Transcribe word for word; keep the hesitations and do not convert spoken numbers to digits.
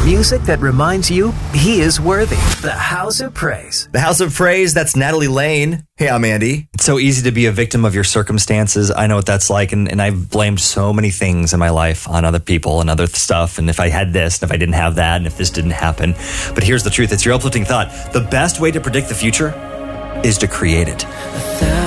Music that reminds you he is worthy. The House of Praise. The House of Praise, that's Natalie Lane. Hey, I'm Andy. It's so easy to be a victim of your circumstances. I know what that's like, and, and I've blamed so many things in my life on other people and other stuff, and if I had this, and if I didn't have that, and if this didn't happen. But here's the truth. It's your uplifting thought. The best way to predict the future is to create it.